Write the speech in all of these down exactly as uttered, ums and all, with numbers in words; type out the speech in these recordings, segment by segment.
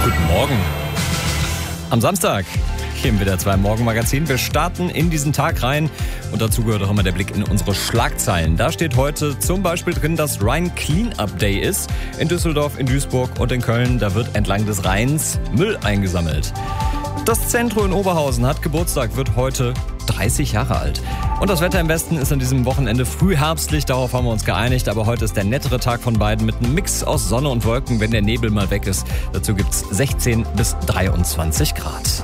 Guten Morgen. Am Samstag hier im W D R zwei Morgenmagazin. Wir starten in diesen Tag rein und dazu gehört auch immer der Blick in unsere Schlagzeilen. Da steht heute zum Beispiel drin, dass Rhein Clean-Up Day ist. In Düsseldorf, in Duisburg und in Köln, da wird entlang des Rheins Müll eingesammelt. Das Zentrum in Oberhausen hat Geburtstag, wird heute dreißig Jahre alt. Und das Wetter im Westen ist an diesem Wochenende frühherbstlich, darauf haben wir uns geeinigt. Aber heute ist der nettere Tag von beiden mit einem Mix aus Sonne und Wolken, wenn der Nebel mal weg ist. Dazu gibt's sechzehn bis dreiundzwanzig Grad.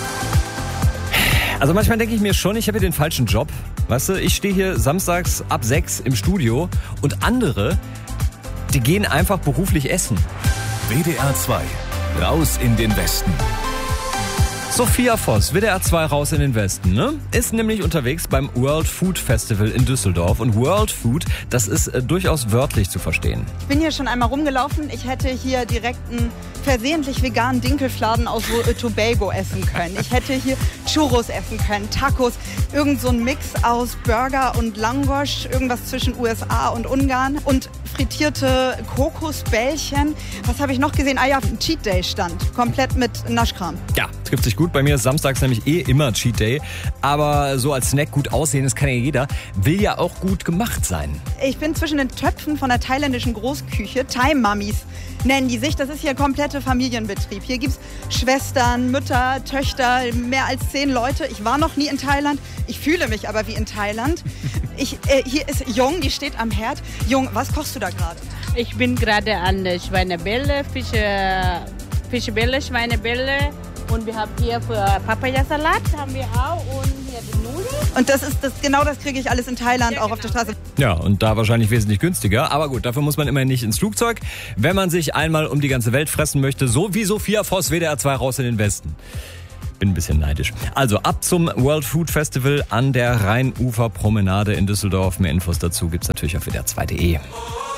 Also manchmal denke ich mir schon, ich habe hier den falschen Job. Weißt du, ich stehe hier samstags ab sechs im Studio und andere, die gehen einfach beruflich essen. W D R zwei, raus in den Westen. Sophia Voss, W D R zwei raus in den Westen, ne? Ist nämlich unterwegs beim World Food Festival in Düsseldorf. Und World Food, das ist äh, durchaus wörtlich zu verstehen. Ich bin hier schon einmal rumgelaufen. Ich hätte hier direkt einen versehentlich veganen Dinkelfladen aus Tobago essen können. Ich hätte hier Churros essen können, Tacos, irgend so ein Mix aus Burger und Langosch, irgendwas zwischen U S A und Ungarn und frittierte Kokosbällchen. Was habe ich noch gesehen? Ah ja, ein Cheat Day stand, komplett mit Naschkram. Ja, trifft sich gut. Bei mir ist samstags nämlich eh immer Cheat Day. Aber so als Snack gut aussehen, das kann ja jeder. Will ja auch gut gemacht sein. Ich bin zwischen den Töpfen von der thailändischen Großküche. Thai-Mummies nennen die sich. Das ist hier komplette Familienbetrieb. Hier gibt's Schwestern, Mütter, Töchter, mehr als zehn Leute. Ich war noch nie in Thailand. Ich fühle mich aber wie in Thailand. Ich, äh, hier ist Jung, die steht am Herd. Jung, was kochst du da gerade? Ich bin gerade an der Schweinebälle, Fische, Fischbälle, Schweinebälle. Und wir haben hier für Papayasalat haben wir auch und hier die Nudeln. Und das ist das, genau das kriege ich alles in Thailand, ja, auch genau auf der Straße. Ja, und da wahrscheinlich wesentlich günstiger. Aber gut, dafür muss man immerhin nicht ins Flugzeug, wenn man sich einmal um die ganze Welt fressen möchte. So wie Sophia Voss, W D R zwei raus in den Westen. Bin ein bisschen neidisch. Also ab zum World Food Festival an der Rheinuferpromenade in Düsseldorf. Mehr Infos dazu gibt's natürlich auf W D R zwei punkt de.